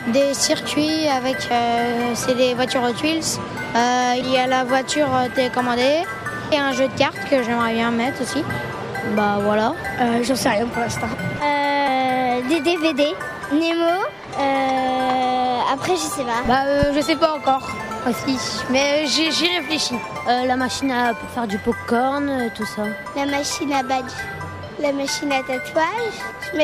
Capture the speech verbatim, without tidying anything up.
Des circuits avec, euh, c'est des voitures Hot Wheels. Euh, il y a la voiture télécommandée et un jeu de cartes que j'aimerais bien mettre aussi. Bah voilà. Euh, j'en sais rien pour l'instant. Euh, des D V D, Nemo. Euh, après, je sais pas. Bah euh, je sais pas encore aussi, mais j'y, j'y réfléchis. Euh, la machine à, pour faire du popcorn, euh, tout ça. La machine à badge, la machine à tatouage.